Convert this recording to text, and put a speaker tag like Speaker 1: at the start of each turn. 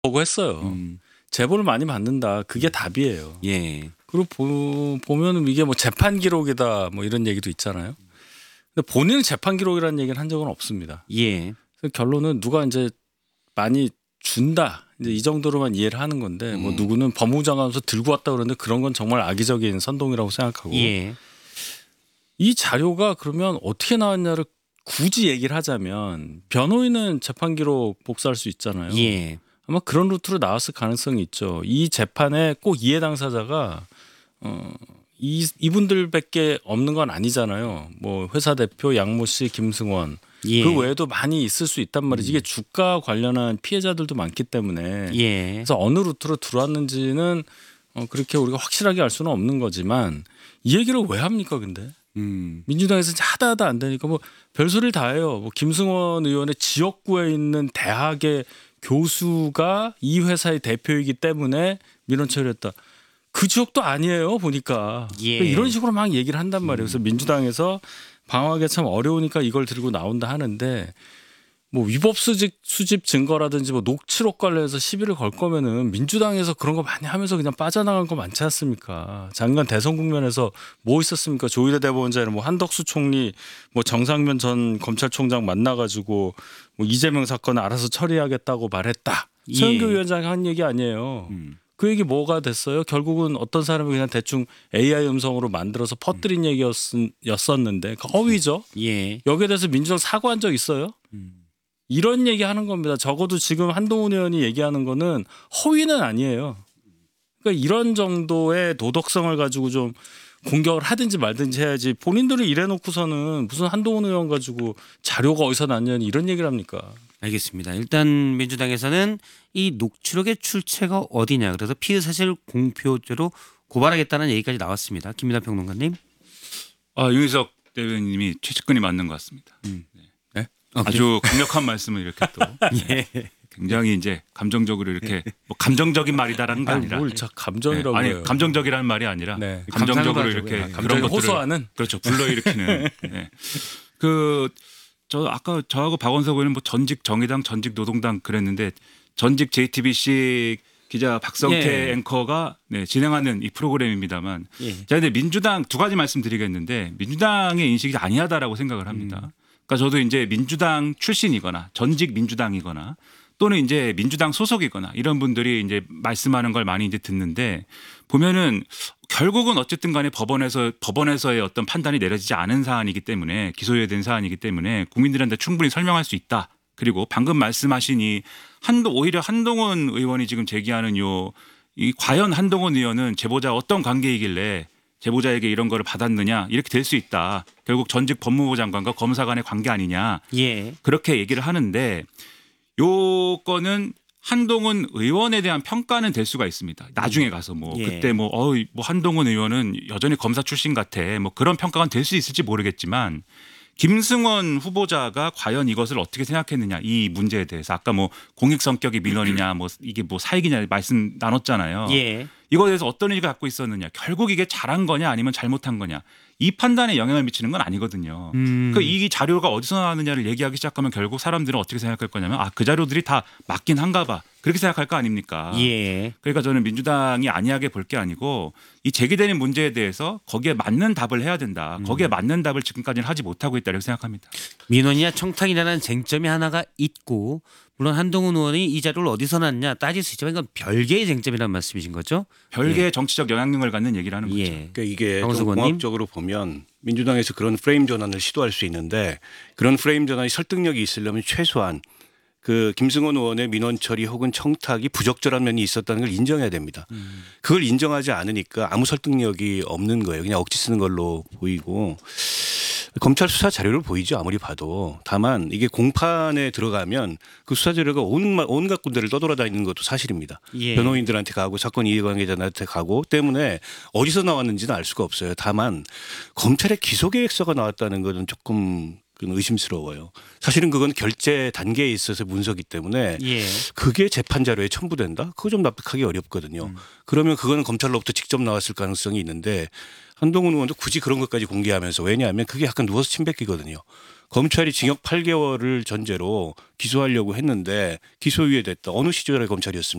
Speaker 1: 보고 했어요. 제보를 많이 받는다. 그게 답이에요.
Speaker 2: 예.
Speaker 1: 그리고 보면은 이게 뭐 재판 기록이다 뭐 이런 얘기도 있잖아요. 근데 본인은 재판 기록이라는 얘기를 한 적은 없습니다.
Speaker 2: 예.
Speaker 1: 그래서 결론은 누가 이제 많이 준다. 이제 이 정도로만 이해를 하는 건데 뭐 누구는 법무부 장관에서 들고 왔다 그러는데 그런 건 정말 악의적인 선동이라고 생각하고
Speaker 2: 예.
Speaker 1: 이 자료가 그러면 어떻게 나왔냐를 굳이 얘기를 하자면 변호인은 재판 기록 복사할 수 있잖아요.
Speaker 2: 예.
Speaker 1: 아마 그런 루트로 나왔을 가능성이 있죠. 이 재판에 꼭 이해 당사자가 이분들밖에 없는 건 아니잖아요. 뭐 회사 대표 양모 씨, 김승원
Speaker 2: 예.
Speaker 1: 그 외에도 많이 있을 수 있단 말이지. 이게 주가 관련한 피해자들도 많기 때문에
Speaker 2: 예.
Speaker 1: 그래서 어느 루트로 들어왔는지는 그렇게 우리가 확실하게 알 수는 없는 거지만 이 얘기를 왜 합니까 근데? 민주당에서 하다 안 되니까 뭐 별소리를 다 해요. 뭐 김승원 의원의 지역구에 있는 대학의 교수가 이 회사의 대표이기 때문에 민원 처리했다. 그 지역도 아니에요 보니까.
Speaker 2: 예.
Speaker 1: 그러니까 이런 식으로 막 얘기를 한단 말이에요. 그래서 민주당에서 방어하기 참 어려우니까 이걸 들고 나온다 하는데 뭐 위법 수집 증거라든지 뭐 녹취록 관련해서 시비를 걸 거면은 민주당에서 그런 거 많이 하면서 그냥 빠져나간 거 많지 않습니까? 장관 대선 국면에서 뭐 있었습니까? 조희대 대법원장이나 뭐 한덕수 총리, 뭐 정상면 전 검찰총장 만나가지고 뭐 이재명 사건을 알아서 처리하겠다고 말했다.
Speaker 2: 예.
Speaker 1: 서영교 위원장이 한 얘기 아니에요. 그 얘기 뭐가 됐어요? 결국은 어떤 사람이 그냥 대충 AI 음성으로 만들어서 퍼뜨린 얘기였었는데 그 허위죠.
Speaker 2: 예.
Speaker 1: 여기에 대해서 민주당 사과한 적 있어요? 이런 얘기 하는 겁니다. 적어도 지금 한동훈 의원이 얘기하는 거는 허위는 아니에요. 그러니까 이런 정도의 도덕성을 가지고 좀 공격을 하든지 말든지 해야지 본인들이 이래놓고서는 무슨 한동훈 의원 가지고 자료가 어디서 났냐니 이런 얘기를 합니까?
Speaker 2: 알겠습니다. 일단 민주당에서는 이 녹취록의 출처가 어디냐 그래서 피의사실 공표죄로 고발하겠다는 얘기까지 나왔습니다. 김민하 평론가님.
Speaker 3: 윤희석 대변인님이 최측근이 맞는 것 같습니다. 네? 아주 강력한 말씀을 이렇게 또
Speaker 2: 예.
Speaker 3: 굉장히 이제 감정적으로 이렇게 뭐 감정적인 말이다라는 게 아니라
Speaker 1: 뭘 감정이라고 해요.
Speaker 3: 아니 감정적이라는 말이 아니라
Speaker 1: 네.
Speaker 3: 감정적으로
Speaker 2: 감상을
Speaker 3: 이렇게
Speaker 2: 가지고,
Speaker 3: 그런 것들을
Speaker 1: 호소하는
Speaker 3: 그렇죠 불러일으키는 네. 저 아까 저하고 박원석 의원은 뭐 전직 정의당 전직 노동당 그랬는데 전직 JTBC 기자 박성태
Speaker 2: 예.
Speaker 3: 앵커가 진행하는 이 프로그램입니다만
Speaker 2: 예.
Speaker 3: 자 근데 민주당 두 가지 말씀드리겠는데 민주당의 인식이 아니하다라고 생각을 합니다. 그러니까 저도 이제 민주당 출신이거나 전직 민주당이거나 또는 이제 민주당 소속이거나 이런 분들이 이제 말씀하는 걸 많이 이제 듣는데 보면은 결국은 어쨌든 간에 법원에서의 어떤 판단이 내려지지 않은 사안이기 때문에 기소유예된 사안이기 때문에 국민들한테 충분히 설명할 수 있다. 그리고 방금 말씀하신 오히려 한동훈 의원이 지금 제기하는 이 과연 한동훈 의원은 제보자 어떤 관계이길래 제보자에게 이런 거를 받았느냐 이렇게 될 수 있다. 결국 전직 법무부 장관과 검사 간의 관계 아니냐.
Speaker 2: 예.
Speaker 3: 그렇게 얘기를 하는데 요거는 한동훈 의원에 대한 평가는 될 수가 있습니다. 나중에 가서
Speaker 2: 예.
Speaker 3: 그때 한동훈 의원은 여전히 검사 출신 같아. 뭐 그런 평가가 될 수 있을지 모르겠지만 김승원 후보자가 과연 이것을 어떻게 생각했느냐 이 문제에 대해서 아까 공익 성격의 민원이냐 이게 사익이냐 말씀 나눴잖아요.
Speaker 2: 예.
Speaker 3: 이거에 대해서 어떤 의지가 갖고 있었느냐 결국 이게 잘한 거냐 아니면 잘못한 거냐 이 판단에 영향을 미치는 건 아니거든요. 그러니까 이 자료가 어디서 나왔느냐를 얘기하기 시작하면 결국 사람들은 어떻게 생각할 거냐면 그 자료들이 다 맞긴 한가 봐. 그렇게 생각할 거 아닙니까?
Speaker 2: 예.
Speaker 3: 그러니까 저는 민주당이 안이하게 볼 게 아니고 이 제기되는 문제에 대해서 거기에 맞는 답을 해야 된다. 거기에 맞는 답을 지금까지는 하지 못하고 있다 이렇게 생각합니다.
Speaker 2: 민원이냐 청탁이냐는 쟁점이 하나가 있고 물론 한동훈 의원이 이 자료를 어디서 났냐 따질 수 있지만 이건 별개의 쟁점이라는 말씀이신 거죠?
Speaker 3: 별개의 정치적 영향력을 갖는 얘기를 하는 거죠.
Speaker 2: 예.
Speaker 4: 그러니까 이게 좀
Speaker 2: 박원석 의원님.
Speaker 4: 공학적으로 보면 민주당에서 그런 프레임 전환을 시도할 수 있는데 그런 프레임 전환이 설득력이 있으려면 최소한 그 김승원 의원의 민원 처리 혹은 청탁이 부적절한 면이 있었다는 걸 인정해야 됩니다. 그걸 인정하지 않으니까 아무 설득력이 없는 거예요. 그냥 억지 쓰는 걸로 보이고 검찰 수사 자료를 보이죠. 아무리 봐도. 다만 이게 공판에 들어가면 그 수사 자료가 온갖 군데를 떠돌아다니는 것도 사실입니다.
Speaker 2: 예.
Speaker 4: 변호인들한테 가고 사건 이해관계자한테 가고 때문에 어디서 나왔는지는 알 수가 없어요. 다만 검찰의 기소계획서가 나왔다는 것은 조금 의심스러워요. 사실은 그건 결재 단계에 있어서 문서기 때문에
Speaker 2: 예.
Speaker 4: 그게 재판 자료에 첨부된다? 그거 좀 납득하기 어렵거든요. 그러면 그거는 검찰로부터 직접 나왔을 가능성이 있는데 한동훈 의원도 굳이 그런 것까지 공개하면서 왜냐하면 그게 약간 누워서 침 뱉기거든요. 검찰이 징역 8개월을 전제로 기소하려고 했는데 기소유예됐다. 어느 시절의 검찰이었습니까?